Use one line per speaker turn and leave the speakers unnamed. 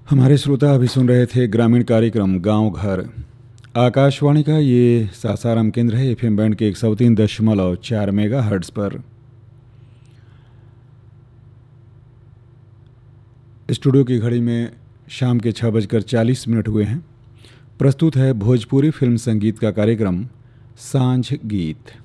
हमारे श्रोता अभी सुन रहे थे ग्रामीण कार्यक्रम गांव घर। आकाशवाणी का ये सासाराम केंद्र है, एफएम बैंड के 103.4 मेगा हर्ट्ज पर। स्टूडियो की घड़ी में शाम के 6:40 हुए हैं। प्रस्तुत है भोजपुरी फिल्म संगीत का कार्यक्रम सांझ गीत।